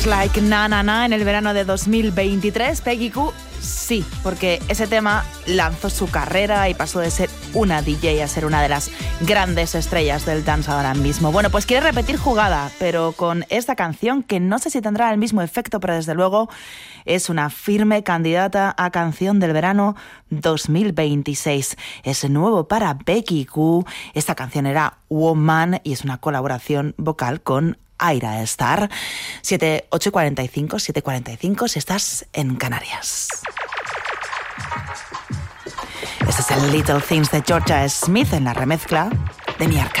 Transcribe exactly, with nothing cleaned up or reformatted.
Like Na Na Na en el verano de dos mil veintitrés. Peggy Gou, sí, porque ese tema lanzó su carrera y pasó de ser una D J a ser una de las grandes estrellas del dance ahora mismo. Bueno, pues quiere repetir jugada, pero con esta canción que no sé si tendrá el mismo efecto, pero desde luego es una firme candidata a canción del verano dos mil veintiséis. Es nuevo para Peggy Gou. Esta canción era Woman y es una colaboración vocal con Ayra Starr. siete, ocho cuarenta y cinco, siete cuarenta y cinco si estás en Canarias. Este es el Little Things de Georgia Smith en la remezcla de Niarka.